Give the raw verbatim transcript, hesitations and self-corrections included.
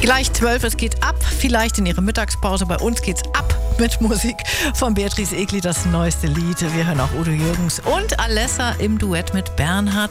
Gleich zwölf, es geht ab, vielleicht in Ihre Mittagspause. Bei uns geht's ab mit Musik von Beatrice Egli, das neueste Lied. Wir hören auch Udo Jürgens und Alessa im Duett mit Bernhard